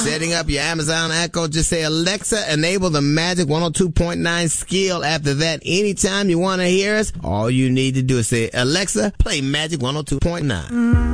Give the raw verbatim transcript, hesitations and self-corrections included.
Setting up your Amazon Echo, just say, Alexa, enable the Magic one oh two point nine skill. After that, anytime you want to hear us, all you need to do is say, Alexa, play Magic one oh two point nine.